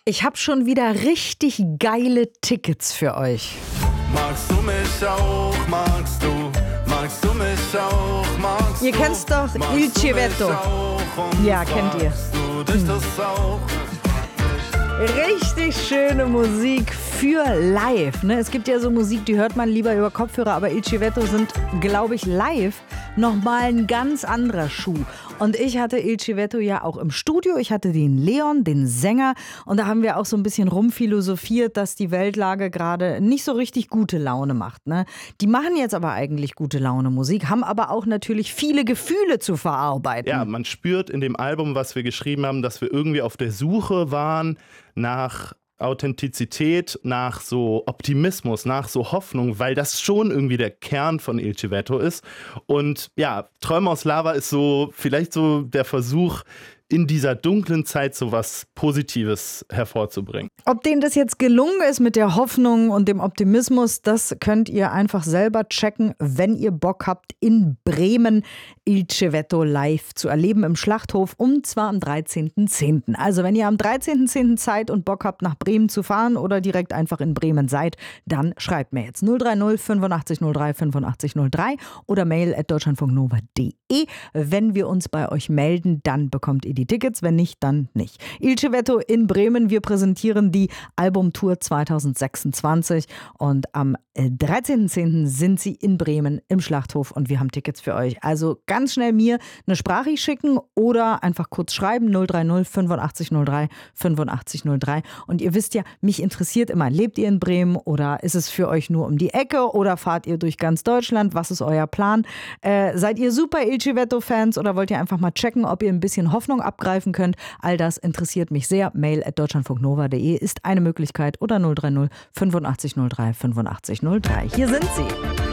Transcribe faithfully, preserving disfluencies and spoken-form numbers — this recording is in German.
Ich habe schon wieder richtig geile Tickets für euch. Magst du mich auch, magst du, magst du mich auch, magst du? Ihr kennt's doch, Il Civetto. Ja, kennt ihr. Du dich das auch? Richtig schöne Musik für live. Ne? Es gibt ja so Musik, die hört man lieber über Kopfhörer, aber Il Civetto sind, glaube ich, live nochmal ein ganz anderer Schuh. Und ich hatte Il Civetto ja auch im Studio. Ich hatte den Leon, den Sänger. Und da haben wir auch so ein bisschen rumphilosophiert, dass die Weltlage gerade nicht so richtig gute Laune macht. Ne? Die machen jetzt aber eigentlich gute Laune Musik, haben aber auch natürlich viele Gefühle zu verarbeiten. Ja, man spürt in dem Album, was wir geschrieben haben, dass wir irgendwie auf der Suche waren nach Authentizität, nach so Optimismus, nach so Hoffnung, weil das schon irgendwie der Kern von Il Civetto ist. Und ja, Träume aus Lava ist so vielleicht so der Versuch, in dieser dunklen Zeit so was Positives hervorzubringen. Ob denen das jetzt gelungen ist mit der Hoffnung und dem Optimismus, das könnt ihr einfach selber checken, wenn ihr Bock habt, in Bremen Il Civetto live zu erleben im Schlachthof, und zwar am dreizehnten zehnten Also wenn ihr am dreizehnten zehnten Zeit und Bock habt, nach Bremen zu fahren oder direkt einfach in Bremen seid, dann schreibt mir jetzt null drei null fünfundachtzig null drei fünfundachtzig null drei oder mail at deutschlandfunknova punkt de. Wenn wir uns bei euch melden, dann bekommt ihr die Tickets, wenn nicht, dann nicht. Il Civetto in Bremen, wir präsentieren die Albumtour zwanzig sechsundzwanzig und am dreizehnten zehnten sind sie in Bremen im Schlachthof und wir haben Tickets für euch. Also ganz schnell mir eine Sprachricht schicken oder einfach kurz schreiben, null drei null fünfundachtzig null drei fünfundachtzig null drei. Und ihr wisst ja, mich interessiert immer, lebt ihr in Bremen oder ist es für euch nur um die Ecke oder fahrt ihr durch ganz Deutschland? Was ist euer Plan? Äh, seid ihr super Il Civetto-Fans oder wollt ihr einfach mal checken, ob ihr ein bisschen Hoffnung abgreifen könnt? All das interessiert mich sehr. Mail at deutschlandfunknova punkt de ist eine Möglichkeit oder null drei null fünfundachtzig null drei fünfundachtzig null drei. Hier sind sie.